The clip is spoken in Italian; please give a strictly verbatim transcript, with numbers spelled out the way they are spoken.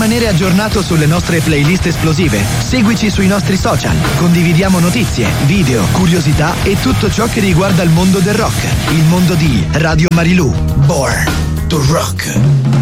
rimanere aggiornato sulle nostre playlist esplosive, seguici sui nostri social. Condividiamo notizie, video, curiosità e tutto ciò che riguarda il mondo del rock. Il mondo di Radio Marilù. Born to Rock.